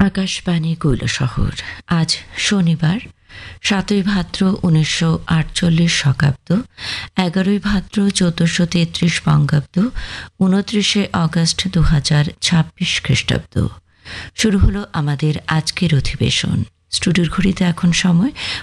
আকাশবাণী কৈলাসহর। আজ শনিবার ৭ই ভাদ্র ১৯৪৮ শকাব্দ, ১১ই ভাদ্র ১৪৩৩ বঙ্গাব্দ, ২৯শে অগস্ট ২০২৬ খ্রিস্টাব্দ। শুরু হলো আমাদের আজকের অধিবেশন। স্টুডিওর ঘড়িতে এখন সময়